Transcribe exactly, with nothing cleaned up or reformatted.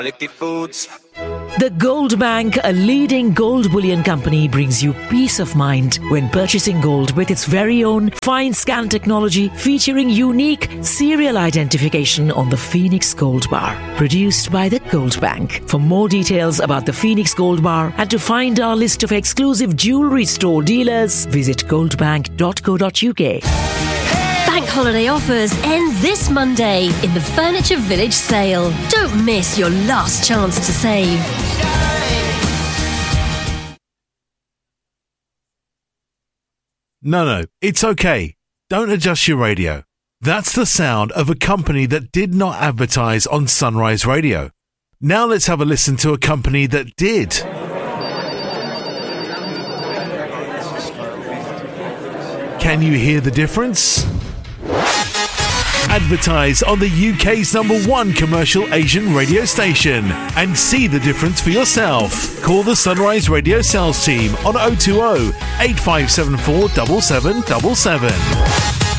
Quality Foods. The Gold Bank, a leading gold bullion company, brings you peace of mind when purchasing gold with its very own fine scan technology featuring unique serial identification on the Phoenix Gold Bar. Produced by the Gold Bank. For more details about the Phoenix Gold Bar and to find our list of exclusive jewellery store dealers, visit goldbank dot co dot uk. Bank holiday offers end this Monday in the Furniture Village sale. Don't miss your last chance to save. No, no, it's okay. Don't adjust your radio. That's the sound of a company that did not advertise on Sunrise Radio. Now let's have a listen to a company that did. Can you hear the difference? Advertise on the U K's number one commercial Asian radio station and see the difference for yourself. Call the Sunrise Radio sales team on oh two oh, eight five seven four, seven seven seven seven.